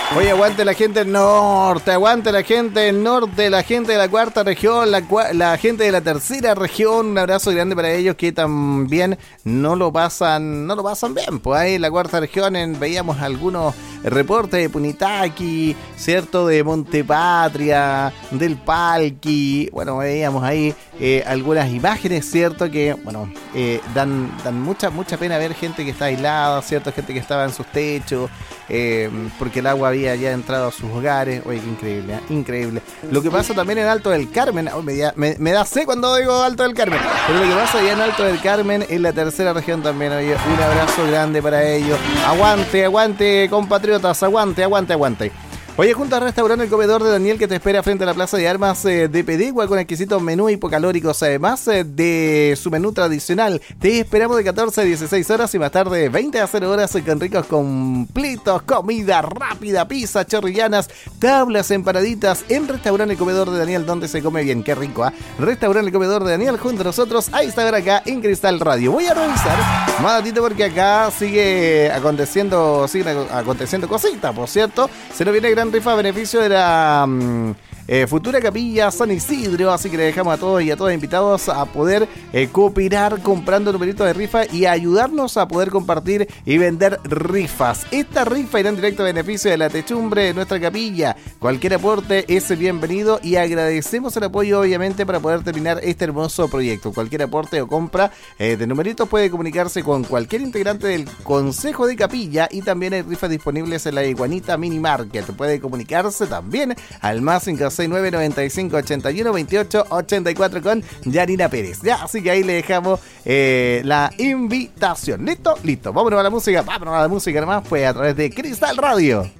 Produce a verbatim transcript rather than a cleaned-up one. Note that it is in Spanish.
Oye, aguante la gente del norte, aguante la gente del norte, la gente de la cuarta región, la, la gente de la tercera región. Un abrazo grande para ellos que también no lo pasan, no lo pasan bien. Pues ahí en la cuarta región en, veíamos algunos reportes de Punitaqui, cierto, de Montepatria, del Palqui. Bueno, veíamos ahí eh, algunas imágenes, cierto, que bueno eh, dan, dan mucha, mucha pena ver gente que está aislada, cierto, gente que estaba en sus techos. Eh, porque el agua había ya entrado a sus hogares. Oye, qué increíble, ¿eh? Increíble. Lo que pasa también en Alto del Carmen, oh, me, da, me, me da sé cuando digo Alto del Carmen, pero lo que pasa allá en Alto del Carmen, en la tercera región también. Oye, un abrazo grande para ellos. Aguante, aguante, compatriotas, aguante, aguante, aguante. Oye, junto al restaurante El Comedor de Daniel, que te espera frente a la Plaza de Armas eh, de Pedegua con exquisitos menús hipocalóricos, además eh, de su menú tradicional. Te esperamos de catorce a dieciséis horas y más tarde de veinte a cero horas con ricos completos, comida rápida, pizza, chorrillanas, tablas, empanaditas en Restaurante El Comedor de Daniel, donde se come bien. Qué rico, ¿ah? ¿eh? Restaurante El Comedor de Daniel, junto a nosotros a esta hora acá en Cristal Radio. Voy a revisar más ratito porque acá sigue aconteciendo, sigue aconteciendo cositas, por cierto. Se nos viene gran rifa a beneficio de la um, eh, futura capilla San Isidro, así que le dejamos a todos y a todas invitados a poder eh, cooperar comprando numeritos de rifa y ayudarnos a poder compartir y vender rifas. Esta rifa irá en directo a beneficio de la techumbre de nuestra capilla. Cualquier aporte es bienvenido y agradecemos el apoyo obviamente para poder terminar este hermoso proyecto. Cualquier aporte o compra eh, de numeritos puede comunicarse con cualquier integrante del Consejo de Capilla y también hay rifas disponibles en la Iguanita Mini Market. Puede comunicarse también al más cinco seis nueve, noventa y cinco, ochenta y uno, veintiocho, ochenta y cuatro con Yanina Pérez. Ya, así que ahí le dejamos eh, la invitación. ¿Listo? Listo. Vámonos a la música. Vámonos a la música nomás. Pues a través de Cristal Radio.